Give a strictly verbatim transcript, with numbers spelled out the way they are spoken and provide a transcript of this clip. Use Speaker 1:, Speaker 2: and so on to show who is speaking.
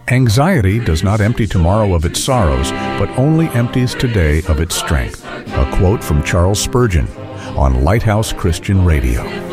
Speaker 1: Anxiety does not empty tomorrow of its sorrows, but only empties today of its strength. A quote from Charles Spurgeon on Lighthouse Christian Radio.